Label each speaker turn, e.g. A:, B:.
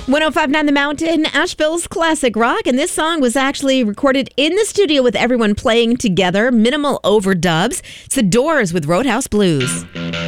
A: 105.9 The Mountain, Asheville's classic rock, and this song was actually recorded in the studio with everyone playing together, minimal overdubs. It's The Doors with Roadhouse Blues.